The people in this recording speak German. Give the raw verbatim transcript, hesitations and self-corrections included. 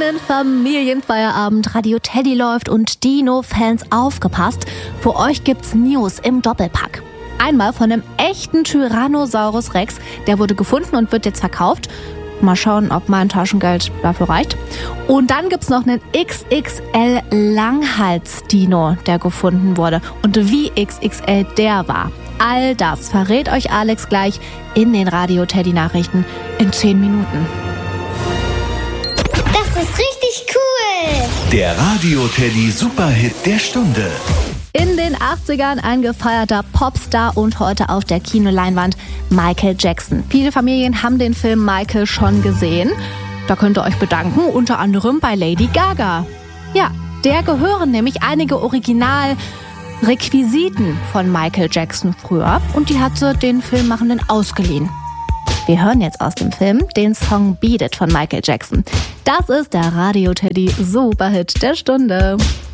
Schönen Familienfeierabend. Radio Teddy läuft und Dino-Fans aufgepasst. Für euch gibt's News im Doppelpack. Einmal von einem echten Tyrannosaurus Rex. Der wurde gefunden und wird jetzt verkauft. Mal schauen, ob mein Taschengeld dafür reicht. Und dann gibt's noch einen X X L-Langhals-Dino, der gefunden wurde. Und wie X X L der war. All das verrät euch Alex gleich in den Radio Teddy Nachrichten in zehn Minuten. Das ist richtig cool! Der Radio Teddy Superhit der Stunde. In den achtzigern ein gefeierter Popstar und heute auf der Kinoleinwand Michael Jackson. Viele Familien haben den Film Michael schon gesehen. Da könnt ihr euch bedanken, unter anderem bei Lady Gaga. Ja, der gehören nämlich einige Originalrequisiten von Michael Jackson früher und die hat sie den Filmmachenden ausgeliehen. Wir hören jetzt aus dem Film den Song Beat It von Michael Jackson. Das ist der Radio Teddy Superhit der Stunde.